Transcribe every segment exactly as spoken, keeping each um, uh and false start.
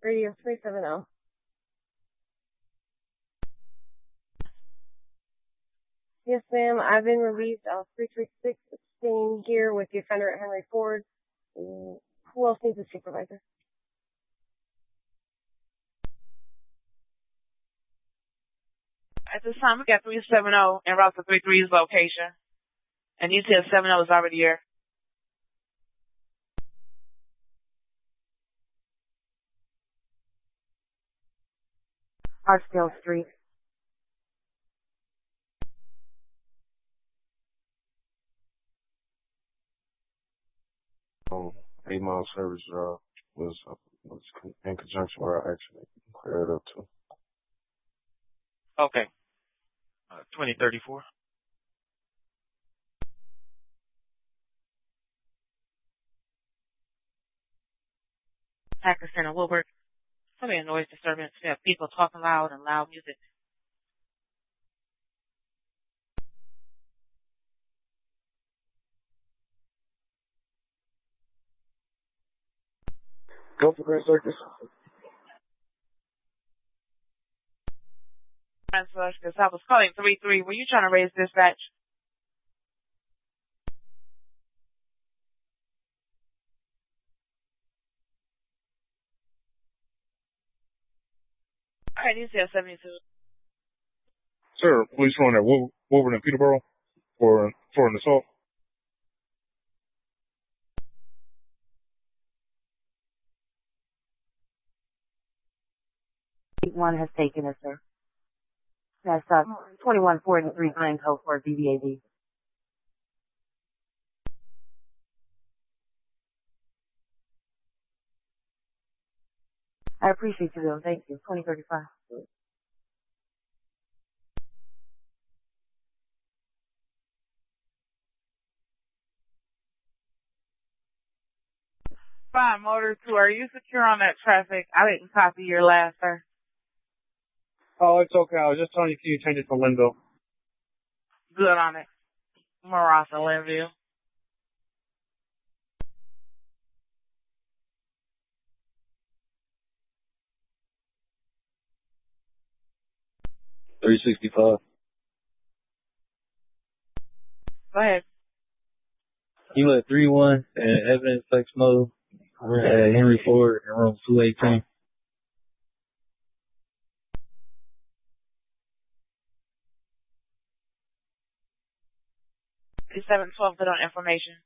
Radio three seven zero. Yes, ma'am. I've been relieved of three three six, staying here with the offender at Henry Ford. Who else needs a supervisor? At this time, we got three seven zero en route to three three's location. And you said seven zero is already here. Hartsdale Street. Um, eight mile service drive was, uh, was in conjunction where I actually cleared it up to. Okay. Uh, twenty thirty-four. Hacker Center, Wilbur. Probably a noise disturbance. We have people talking loud and loud music. Go for Grand Circus. Grand Circus. I was calling three three. Were you trying to raise dispatch? All right, you said seventy-two. Sir, police on at Wolverton, Peterborough for for an assault. One has taken it, sir. That's uh, twenty-one forty-three Pine Cove for B B A D. I appreciate you, though. Thank you. twenty thirty-five. Fine, Motor two. Are you secure on that traffic? I didn't copy your last, sir. Oh, it's okay. I was just telling you, can you change it to Linville? Good on it. Marassa, Linville. three sixty-five. Go ahead. You at three one and evidence flex mode. We're at Henry Ford in room two eighteen. seven twelve, good on information.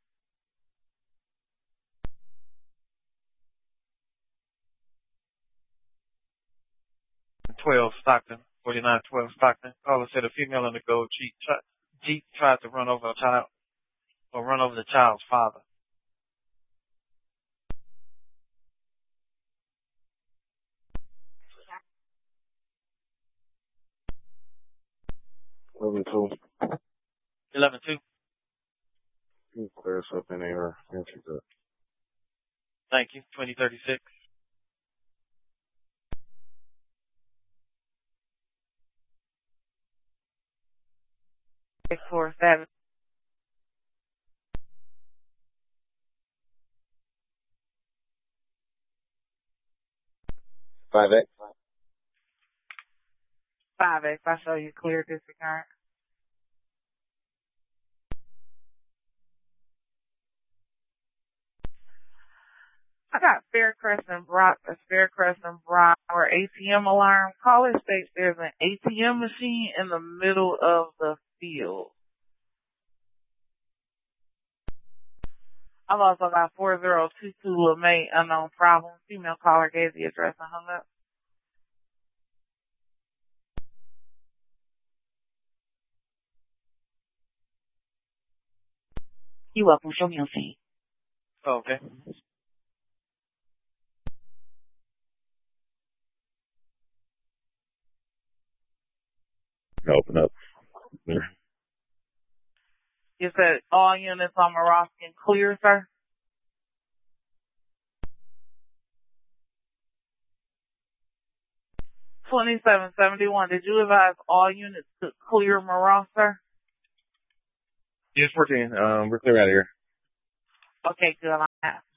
twelve Stockton, forty-nine twelve Stockton. Caller said a female in the gold Jeep, tri- Jeep tried to run over a child or run over the child's father. eleven two. eleven two. You can clear us up in air. Entry good. Thank you. twenty thirty-six. six four seven. five X. five X. I show you clear disregard. I got Faircrest and Brock, a Faircrest and Brock, or A T M alarm. Caller states there's an A T M machine in the middle of the field. I've also got four zero two two LeMay, unknown problem. Female caller gave the address and hung up. You're welcome. Show me your scene. Oh, okay. Open up. You said all units on Moroskin clear, sir? twenty-seven seventy-one. Did you advise all units to clear Moros, sir? Yes, fourteen. Um, we're clear out of here. Okay, good. I have.